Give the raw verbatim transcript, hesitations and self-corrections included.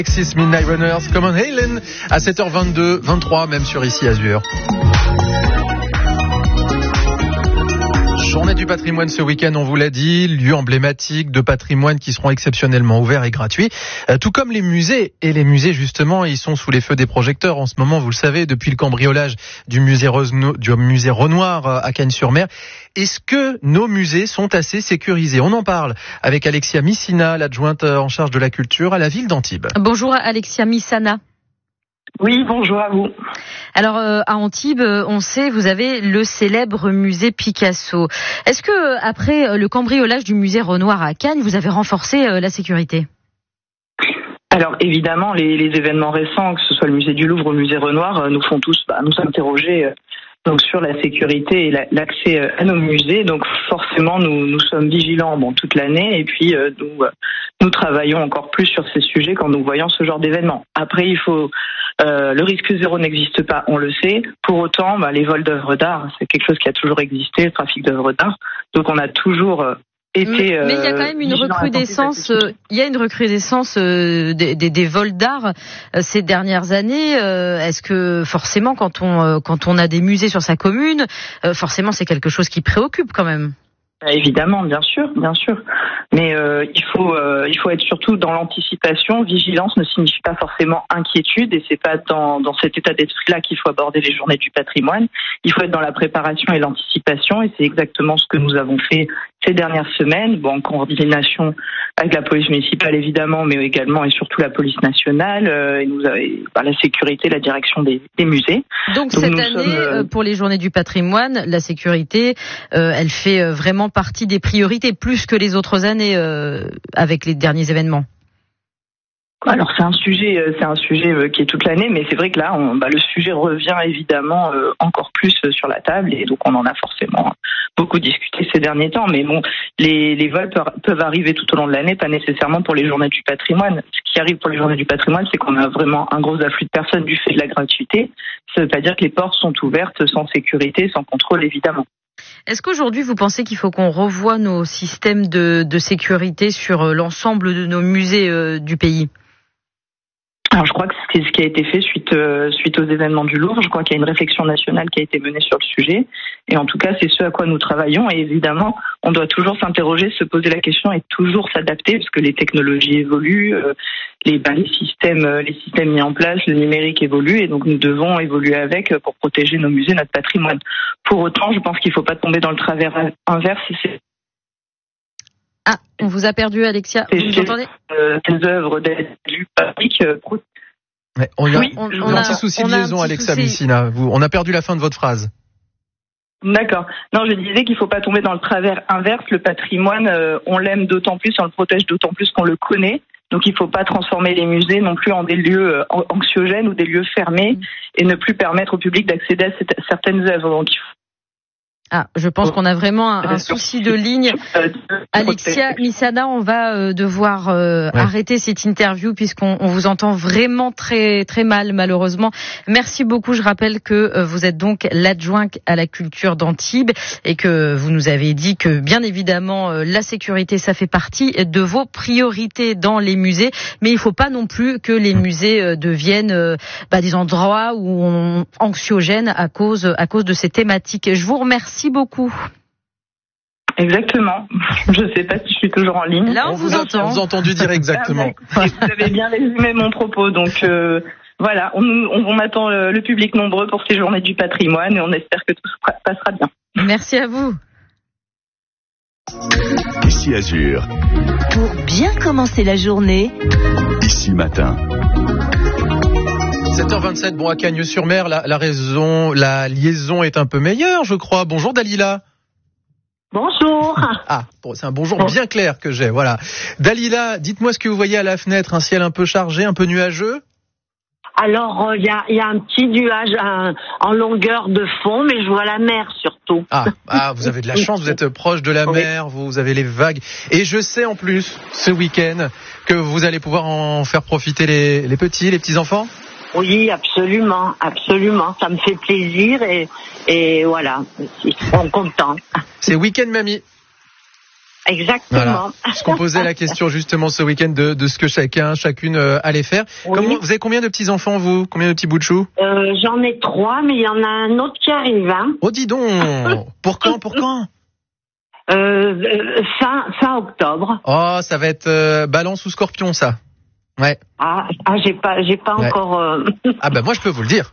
Alexis Midnight Runners, Common Helen à sept heures vingt-deux, vingt-trois même sur Ici Azur. Journée du patrimoine ce week-end, on vous l'a dit, lieux emblématiques de patrimoine qui seront exceptionnellement ouverts et gratuits, euh, tout comme les musées. Et les musées, justement, ils sont sous les feux des projecteurs en ce moment, vous le savez, depuis le cambriolage du musée, Rosno, du musée Renoir à Cagnes-sur-Mer. Est-ce que nos musées sont assez sécurisés? On en parle avec Alexia Missina, l'adjointe en charge de la culture à la ville d'Antibes. Bonjour Alexia Missana. Oui, bonjour à vous. Alors euh, à Antibes, on sait, vous avez le célèbre musée Picasso. Est-ce que après le cambriolage du musée Renoir à Cagnes, vous avez renforcé euh, la sécurité? Alors évidemment, les, les événements récents, que ce soit le musée du Louvre ou le musée Renoir, euh, nous font tous bah, nous interroger euh, donc sur la sécurité et la, l'accès euh, à nos musées. Donc forcément, nous, nous sommes vigilants bon, toute l'année et puis euh, nous, euh, nous travaillons encore plus sur ces sujets quand nous voyons ce genre d'événements. Après, il faut Euh, le risque zéro n'existe pas, on le sait. Pour autant, bah, les vols d'œuvres d'art, c'est quelque chose qui a toujours existé, le trafic d'œuvres d'art. Donc on a toujours euh, été... Mais, mais il y a quand même une recrudescence, euh, il y a une recrudescence euh, des, des, des vols d'art euh, ces dernières années. Euh, est-ce que forcément, quand on, euh, quand on a des musées sur sa commune, euh, forcément c'est quelque chose qui préoccupe quand même? Évidemment, bien sûr, bien sûr. Mais euh, il faut euh, il faut être surtout dans l'anticipation. Vigilance ne signifie pas forcément inquiétude et c'est pas dans dans cet état d'esprit-là qu'il faut aborder les journées du patrimoine. Il faut être dans la préparation et l'anticipation et c'est exactement ce que nous avons fait ces dernières semaines, bon, en coordination avec la police municipale évidemment, mais également et surtout la police nationale euh, et nous et, bah, la sécurité, la direction des, des musées. Donc, Donc cette année, sommes, euh... pour les journées du patrimoine, la sécurité, euh, elle fait vraiment partie des priorités plus que les autres années euh, avec les derniers événements. Alors c'est un sujet, c'est un sujet qui est toute l'année, mais c'est vrai que là, on, bah, le sujet revient évidemment euh, encore plus sur la table et donc on en a forcément beaucoup discuté ces derniers temps. Mais bon, les, les vols peuvent arriver tout au long de l'année, pas nécessairement pour les journées du patrimoine. Ce qui arrive pour les journées du patrimoine, c'est qu'on a vraiment un gros afflux de personnes du fait de la gratuité. Ça ne veut pas dire que les portes sont ouvertes sans sécurité, sans contrôle évidemment. Est-ce qu'aujourd'hui vous pensez qu'il faut qu'on revoie nos systèmes de, de sécurité sur l'ensemble de nos musées euh, du pays? Alors je crois que c'est ce qui a été fait suite euh, suite aux événements du Louvre. Je crois qu'il y a une réflexion nationale qui a été menée sur le sujet. Et en tout cas, c'est ce à quoi nous travaillons. Et évidemment, on doit toujours s'interroger, se poser la question et toujours s'adapter parce que les technologies évoluent, euh, les, ben, les systèmes euh, les systèmes mis en place, le numérique évolue et donc nous devons évoluer avec pour protéger nos musées, notre patrimoine. Pour autant, je pense qu'il ne faut pas tomber dans le travers inverse. C'est Ah, on vous a perdu, Alexia. Vous nous entendez? euh, Des œuvres d'aide du public. Euh, ouais, on a, oui, on, on a un petit souci de liaison, Alexia Missina. Vous, on a perdu la fin de votre phrase. D'accord. Non, je disais qu'il ne faut pas tomber dans le travers inverse. Le patrimoine, euh, on l'aime d'autant plus, on le protège d'autant plus qu'on le connaît. Donc il ne faut pas transformer les musées non plus en des lieux euh, anxiogènes ou des lieux fermés mmh. et ne plus permettre au public d'accéder à cette, certaines œuvres. Donc il faut Ah, je pense qu'on a vraiment un, un souci de ligne. Alexia Missana, on va euh, devoir euh, ouais. arrêter cette interview puisqu'on on vous entend vraiment très très mal malheureusement. Merci beaucoup. Je rappelle que euh, vous êtes donc l'adjointe à la culture d'Antibes et que vous nous avez dit que bien évidemment euh, la sécurité ça fait partie de vos priorités dans les musées, mais il ne faut pas non plus que les musées euh, deviennent euh, bah, des endroits où on anxiogènes à cause à cause de ces thématiques. Je vous remercie. Merci beaucoup. Exactement. Je ne sais pas si je suis toujours en ligne. Là, on, on vous, vous entend. On vous a entendu dire exactement. Ah, vous avez bien résumé mon propos. Donc euh, voilà, on, on, on attend le, le public nombreux pour ces journées du patrimoine et on espère que tout se passera bien. Merci à vous. Ici Azur. Pour bien commencer la journée. Ici Matin. sept heures vingt-sept, bon à Cagnes-sur-Mer, la, la raison, la liaison est un peu meilleure, je crois. Bonjour Dalila. Bonjour. Ah, bon, c'est un bonjour bien clair que j'ai, voilà. Dalila, dites-moi ce que vous voyez à la fenêtre, un ciel un peu chargé, un peu nuageux? Alors, il euh, y, a, y a un petit nuage un, en longueur de fond, mais je vois la mer surtout. Ah, ah, vous avez de la chance, vous êtes proche de la oui. mer, vous avez les vagues. Et je sais en plus, ce week-end, que vous allez pouvoir en faire profiter les, les petits, les petits-enfants? Oui, absolument, absolument. Ça me fait plaisir et, et voilà, ils seront contents. C'est week-end mamie. Exactement. Voilà. Parce qu'on posait la question justement ce week-end de, de ce que chacun, chacune euh, allait faire. Oui. Comment, vous avez combien de petits-enfants, vous? Combien de petits bouts de chou? euh, J'en ai trois, mais il y en a un autre qui arrive. Hein. Oh, dis donc. Pour quand, pour quand? euh, fin, fin octobre. Oh, ça va être euh, Balance ou Scorpion, ça. Ouais. Ah, ah j'ai pas, j'ai pas Ouais. encore. Euh... Ah ben moi je peux vous le dire.